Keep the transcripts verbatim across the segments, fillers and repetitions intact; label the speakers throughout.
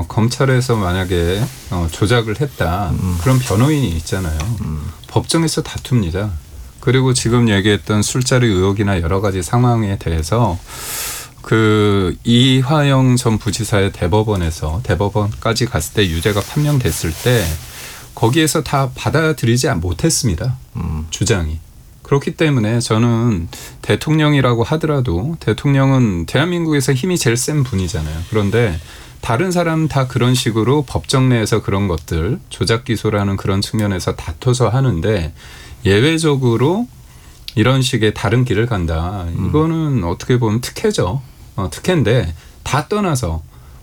Speaker 1: 검찰에서 만약에 어, 조작을 했다. 음. 그런 변호인이 있잖아요. 음. 법정에서 다툽니다. 그리고 지금 얘기했던 술자리 의혹이나 여러 가지 상황에 대해서 그 이화영 전 부지사의 대법원에서 대법원까지 갔을 때 유죄가 판명됐을 때 거기에서 다 받아들이지 못했습니다. 음. 주장이. 그렇기 때문에 저는 대통령이라고 하더라도 대통령은 대한민국에서 힘이 제일 센 분이잖아요. 그런데 다른 사람 다 그런 식으로 법정 내에서 그런 것들 조작 기소라는 그런 측면에서 다퉈서 하는데 예외적으로 이런 식의 다른 길을 간다. 이거는 음. 어떻게 보면 특혜죠. 어, 특혜인데 다 떠나서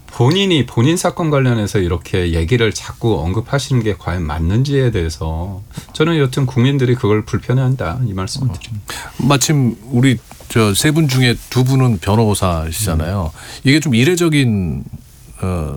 Speaker 1: 본인이 본인 사건 관련해서 이렇게 얘기를 자꾸 언급하시는 게 과연 맞는지에 대해서 저는 여튼 국민들이 그걸 불편해한다 이 말씀을 드립니다.
Speaker 2: 마침 우리 저 세 분 중에 두 분은 변호사시잖아요. 음. 이게 좀 이례적인 어,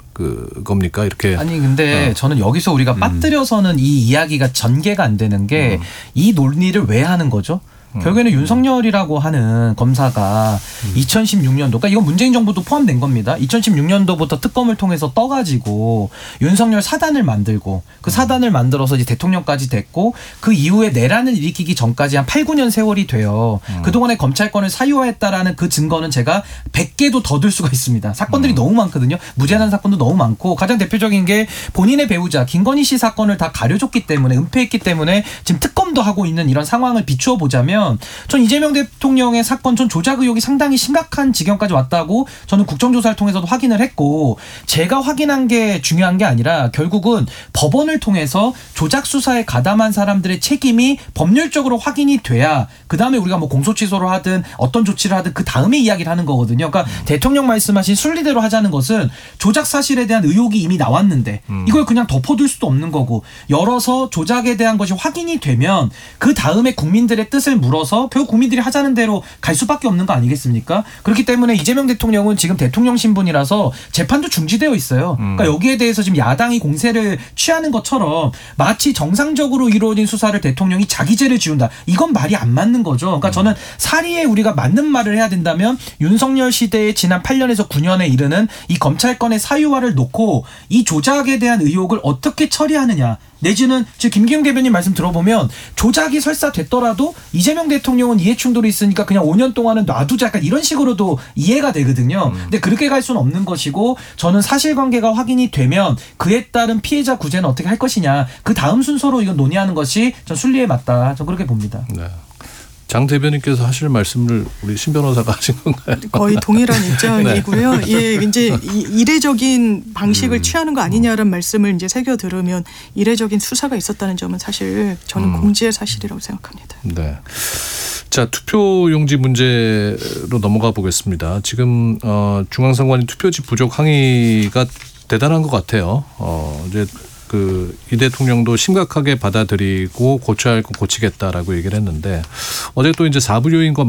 Speaker 2: 그 겁니까 이렇게?
Speaker 3: 아니 근데 어. 저는 여기서 우리가 빠뜨려서는 음. 이 이야기가 전개가 안 되는 게 이 음. 논리를 왜 하는 거죠? 음. 결국에는 윤석열이라고 하는 검사가 음. 이천십육 년도, 그러니까 이건 문재인 정부도 포함된 겁니다. 이천십육 년도부터 특검을 통해서 떠가지고 윤석열 사단을 만들고 그 사단을 만들어서 이제 대통령까지 됐고 그 이후에 내란을 일으키기 전까지 한 팔, 구 년 세월이 돼요. 음. 그동안에 검찰권을 사유화했다라는 그 증거는 제가 백 개도 더 들 수가 있습니다. 사건들이 음. 너무 많거든요. 무죄난 사건도 너무 많고 가장 대표적인 게 본인의 배우자 김건희 씨 사건을 다 가려줬기 때문에 은폐했기 때문에 지금 특검도 하고 있는 이런 상황을 비추어 보자면 전 이재명 대통령의 사건 전 조작 의혹이 상당히 심각한 지경까지 왔다고 저는 국정조사를 통해서도 확인을 했고 제가 확인한 게 중요한 게 아니라 결국은 법원을 통해서 조작 수사에 가담한 사람들의 책임이 법률적으로 확인이 돼야 그다음에 우리가 뭐 공소취소를 하든 어떤 조치를 하든 그 다음에 이야기를 하는 거거든요. 그러니까 음. 대통령 말씀하신 순리대로 하자는 것은 조작 사실에 대한 의혹이 이미 나왔는데 음. 이걸 그냥 덮어둘 수도 없는 거고 열어서 조작에 대한 것이 확인이 되면 그 다음에 국민들의 뜻을 물어서 결국 국민들이 하자는 대로 갈 수밖에 없는 거 아니겠습니까? 그렇기 때문에 이재명 대통령은 지금 대통령 신분이라서 재판도 중지되어 있어요. 음. 그러니까 여기에 대해서 지금 야당이 공세를 취하는 것처럼 마치 정상적으로 이루어진 수사를 대통령이 자기 죄를 지운다. 이건 말이 안 맞는 거죠. 그러니까 음. 저는 사리에 우리가 맞는 말을 해야 된다면 윤석열 시대의 지난 팔 년에서 구 년에 이르는 이 검찰권의 사유화를 놓고 이 조작에 대한 의혹을 어떻게 처리하느냐. 내지는 지금 김기용 대변인 말씀 들어보면 조작이 설사 됐더라도 이재명 대통령은 이해충돌이 있으니까 그냥 오 년 동안은 놔두자 약간 이런 식으로도 이해가 되거든요. 음. 근데 그렇게 갈 수는 없는 것이고 저는 사실관계가 확인이 되면 그에 따른 피해자 구제는 어떻게 할 것이냐. 그 다음 순서로 이건 논의하는 것이 전 순리에 맞다. 저는 그렇게 봅니다.
Speaker 2: 네. 장 대변인께서 하실 말씀을 우리 신 변호사가 하신 건가요?
Speaker 4: 거의 동일한 입장이고요. 네. 예, 이제 이례적인 방식을 음. 취하는 거 아니냐라는 말씀을 이제 새겨 들으면 이례적인 수사가 있었다는 점은 사실 저는 음. 공지의 사실이라고 생각합니다.
Speaker 2: 네. 자, 투표용지 문제로 넘어가 보겠습니다. 지금 어, 중앙선관위 투표지 부족 항의가 대단한 것 같아요. 어, 이제 그 이 대통령도 심각하게 받아들이고 고쳐야 할 거 고치겠다라고 얘기를 했는데 어제 또 이제 사부 요인과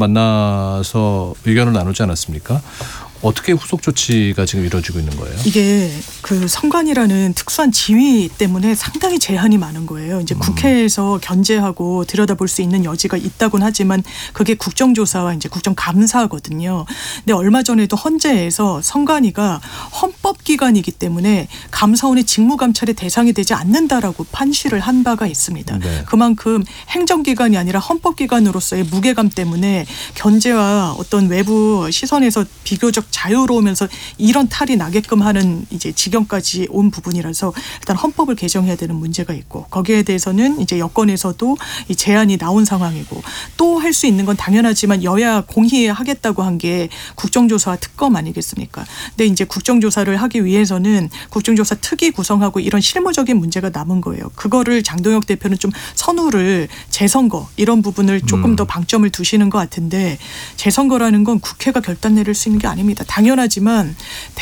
Speaker 2: 만나서 의견을 나누지 않았습니까? 어떻게 후속 조치가 지금 이루어지고 있는 거예요? 이게
Speaker 4: 그 선관위라는 특수한 지위 때문에 상당히 제한이 많은 거예요. 이제 음. 국회에서 견제하고 들여다볼 수 있는 여지가 있다곤 하지만 그게 국정조사와 이제 국정감사거든요. 근데 얼마 전에도 헌재에서 선관위가 헌법기관이기 때문에 감사원의 직무감찰의 대상이 되지 않는다라고 판시를 한 바가 있습니다. 네. 그만큼 행정기관이 아니라 헌법기관으로서의 무게감 때문에 견제와 어떤 외부 시선에서 비교적 자유로우면서 이런 탈이 나게끔 하는 이제 지경까지 온 부분이라서 일단 헌법을 개정해야 되는 문제가 있고 거기에 대해서는 이제 여권에서도 이 제안이 나온 상황이고 또 할 수 있는 건 당연하지만 여야 공히하겠다고 한 게 국정조사와 특검 아니겠습니까? 근데 이제 국정조사를 하기 위해서는 국정조사 특위 구성하고 이런 실무적인 문제가 남은 거예요. 그거를 장동혁 대표는 좀 선후를 재선거 이런 부분을 조금 음. 더 방점을 두시는 것 같은데 재선거라는 건 국회가 결단 내릴 수 있는 게 아닙니다. 당연하지만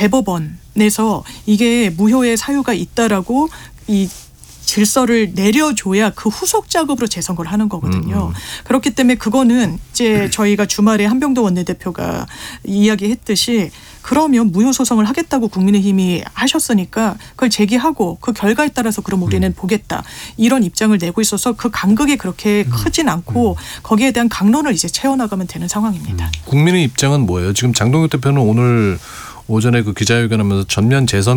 Speaker 4: 대법원에서 이게 무효의 사유가 있다라고 이 질서를 내려줘야 그 후속 작업으로 재선거를 하는 거거든요. 음, 음. 그렇기 때문에 그거는 이제 저희가 주말에 한병도 원내대표가 이야기했듯이 그러면 무효 소송을 하겠다고 국민의힘이 하셨으니까 그걸 제기하고 그 결과에 따라서 그럼 우리는 음. 보겠다. 이런 입장을 내고 있어서 그 간극이 그렇게 음. 크진 않고 음. 거기에 대한 강론을 이제 채워나가면 되는 상황입니다. 음.
Speaker 2: 국민의 입장은 뭐예요? 지금 장동혁 대표는 오늘 오전에 그 기자회견하면서 전면 재선